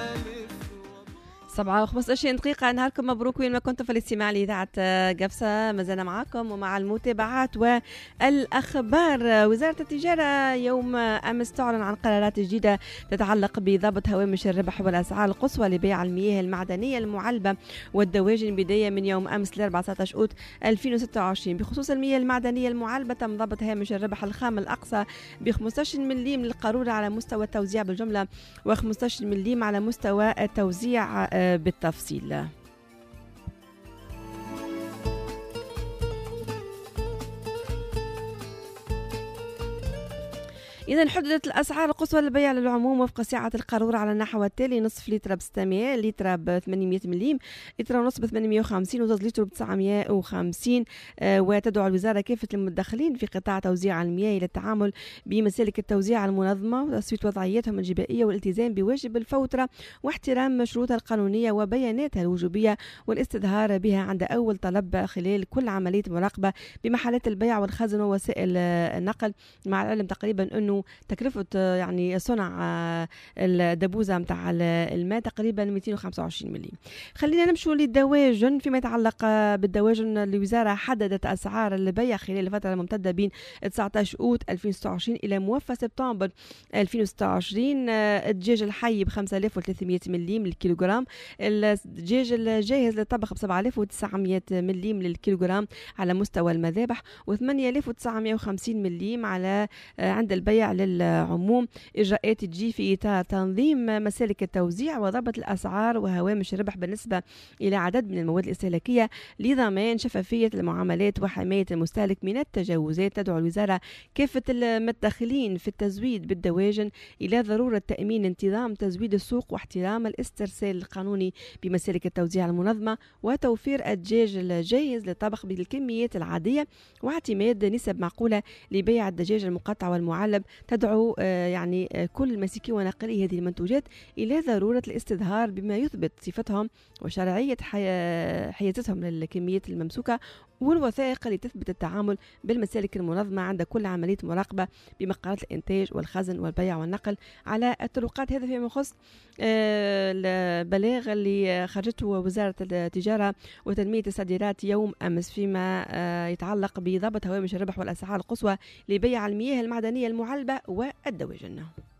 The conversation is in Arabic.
7:15 دقيقة. نهاركم مبروك وين ما كنتم في الاستماع لإذاعة قفصة. ما زلنا معاكم ومع المتابعات والأخبار. وزارة التجارة يوم أمس تعلن عن قرارات جديدة تتعلق بضبط هوامش الربح والأسعار القصوى لبيع المياه المعدنية المعلبة والدواجن بداية من يوم أمس 14 أوت 2026. بخصوص المياه المعدنية المعلبة تم ضبط هامش الربح الخام الأقصى ب 15 مليم للقارورة على مستوى التوزيع بالجملة و15 مليم على مستوى التوزيع بالتفصيل. إذا حددت الأسعار القصوى للبيع للعموم وفق سعة القارورة على النحو التالي: نصف لتر ب 600، لتر ب 800 مليم، لتر ونص ب 850، وزوز لتر ب 950. وتدعو الوزارة كافة المدخلين في قطاع توزيع المياه إلى التعامل بمسالك التوزيع المنظمة وتسوية وضعيتهم الجبائية والالتزام بواجب الفوترة واحترام شروطها القانونية وبياناتها الوجوبية والاستظهار بها عند أول طلب خلال كل عملية مراقبة بمحلات البيع والخزن ووسائل النقل. مع العلم تقريبا أنه تكلفة يعني صنع الدبوزة متاع الماء تقريبا 225 مليم. خلينا نمشوا للدواجن. فيما يتعلق بالدواجن، الوزارة حددت أسعار البيع خلال الفترة الممتدة بين 19 أوت 2026 إلى موفى سبتمبر 2026. الدجاج الحي ب 5300 مليم للكيلوغرام، الدجاج الجاهز للطبخ ب 7900 مليم للكيلوغرام على مستوى المذابح، و8950 مليم على عند البيع للعموم. إجراءات تجي في إطار تنظيم مسالك التوزيع وضبط الأسعار وهوامش الربح بالنسبة إلى عدد من المواد الاستهلاكية لضمان شفافية المعاملات وحماية المستهلك من التجاوزات. تدعو الوزارة كافة المتدخلين في التزويد بالدواجن إلى ضرورة تأمين انتظام تزويد السوق واحترام الاسترسال القانوني بمسالك التوزيع المنظمة وتوفير الدجاج الجاهز للطبخ بالكميات العادية واعتماد نسب معقولة لبيع الدجاج المقطع والمعلب. تدعو يعني كل ماسكي وناقلي هذه المنتوجات إلى ضرورة الاستظهار بما يثبت صفتهم وشرعية حيازتهم للكميات الممسوكة والوثائق اللي تثبت التعامل بالمسالك المنظمة عند كل عملية مراقبة بمقرات الإنتاج والخزن والبيع والنقل على الطرقات. هذا فيما يخص البلاغ اللي خرجته وزارة التجارة وتنمية الصادرات يوم أمس فيما يتعلق بضبط هوامش الربح والأسعار القصوى لبيع المياه المعدنية المعلبة والدواجن.